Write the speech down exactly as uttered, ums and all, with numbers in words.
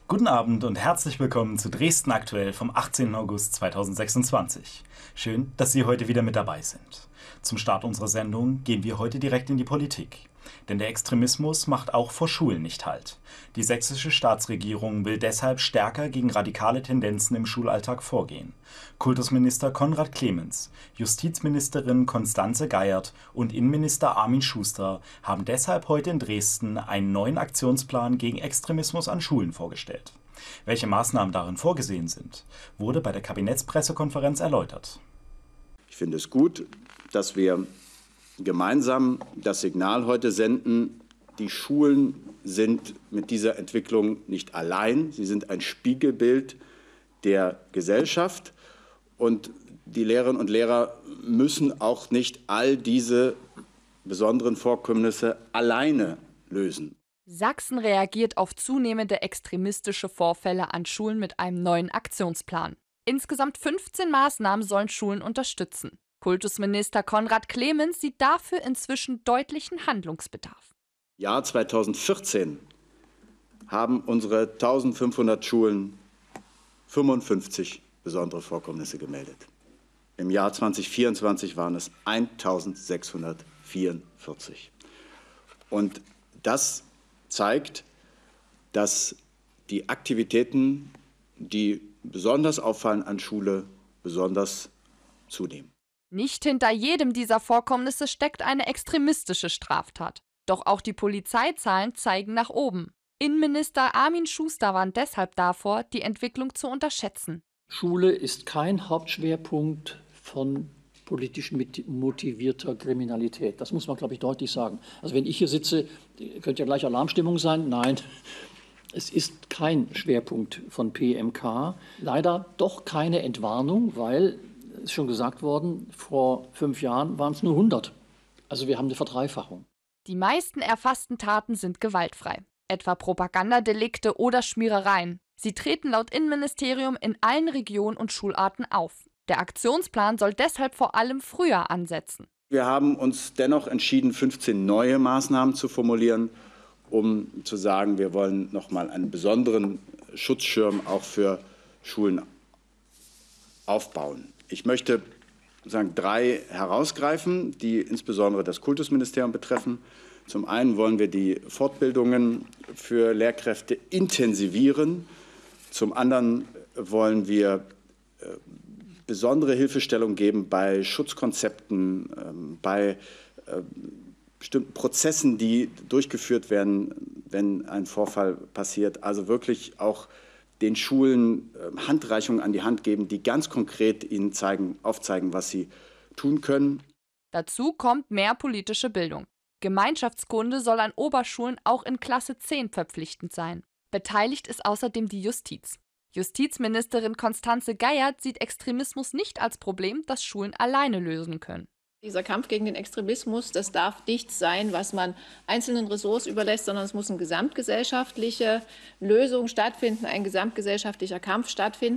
Guten Abend und herzlich willkommen zu Dresden aktuell vom achtzehnten August zweitausendsechsundzwanzig. Schön, dass Sie heute wieder mit dabei sind. Zum Start unserer Sendung gehen wir heute direkt in die Politik. Denn der Extremismus macht auch vor Schulen nicht Halt. Die sächsische Staatsregierung will deshalb stärker gegen radikale Tendenzen im Schulalltag vorgehen. Kultusminister Konrad Clemens, Justizministerin Constanze Geiert und Innenminister Armin Schuster haben deshalb heute in Dresden einen neuen Aktionsplan gegen Extremismus an Schulen vorgestellt. Welche Maßnahmen darin vorgesehen sind, wurde bei der Kabinettspressekonferenz erläutert. Ich finde es gut, dass wir gemeinsam das Signal heute senden, die Schulen sind mit dieser Entwicklung nicht allein. Sie sind ein Spiegelbild der Gesellschaft. Und die Lehrerinnen und Lehrer müssen auch nicht all diese besonderen Vorkommnisse alleine lösen. Sachsen reagiert auf zunehmende extremistische Vorfälle an Schulen mit einem neuen Aktionsplan. Insgesamt fünfzehn Maßnahmen sollen Schulen unterstützen. Kultusminister Konrad Clemens sieht dafür inzwischen deutlichen Handlungsbedarf. Im Jahr zweitausendvierzehn haben unsere eintausendfünfhundert Schulen fünfundfünfzig besondere Vorkommnisse gemeldet. Im Jahr zweitausendvierundzwanzig waren es eintausendsechshundertvierundvierzig. Und das zeigt, dass die Aktivitäten, die besonders auffallen an Schule, besonders zunehmen. Nicht hinter jedem dieser Vorkommnisse steckt eine extremistische Straftat. Doch auch die Polizeizahlen zeigen nach oben. Innenminister Armin Schuster warnt deshalb davor, die Entwicklung zu unterschätzen. Schule ist kein Hauptschwerpunkt von politisch motivierter Kriminalität. Das muss man, glaube ich, deutlich sagen. Also wenn ich hier sitze, könnte ja gleich Alarmstimmung sein. Nein, es ist kein Schwerpunkt von P M K. Leider doch keine Entwarnung, weil, es ist schon gesagt worden, vor fünf Jahren waren es nur hundert. Also wir haben eine Verdreifachung. Die meisten erfassten Taten sind gewaltfrei, etwa Propagandadelikte oder Schmierereien. Sie treten laut Innenministerium in allen Regionen und Schularten auf. Der Aktionsplan soll deshalb vor allem früher ansetzen. Wir haben uns dennoch entschieden, fünfzehn neue Maßnahmen zu formulieren, um zu sagen, wir wollen noch mal einen besonderen Schutzschirm auch für Schulen aufbauen. Ich möchte sagen, drei herausgreifen, die insbesondere das Kultusministerium betreffen. Zum einen wollen wir die Fortbildungen für Lehrkräfte intensivieren. Zum anderen wollen wir äh, besondere Hilfestellung geben bei Schutzkonzepten, äh, bei äh, bestimmten Prozessen, die durchgeführt werden, wenn ein Vorfall passiert. Also wirklich auch den Schulen äh, Handreichungen an die Hand geben, die ganz konkret ihnen zeigen, aufzeigen, was sie tun können. Dazu kommt mehr politische Bildung. Gemeinschaftskunde soll an Oberschulen auch in Klasse zehn verpflichtend sein. Beteiligt ist außerdem die Justiz. Justizministerin Constanze Geiert sieht Extremismus nicht als Problem, das Schulen alleine lösen können. Dieser Kampf gegen den Extremismus, das darf nichts sein, was man einzelnen Ressorts überlässt, sondern es muss eine gesamtgesellschaftliche Lösung stattfinden, ein gesamtgesellschaftlicher Kampf stattfinden.